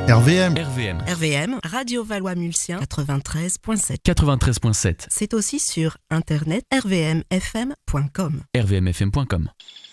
RVM. RVM, Radio Valois-Mulsien, 93.7. 93.7. C'est aussi sur internet rvmfm.com. rvmfm.com.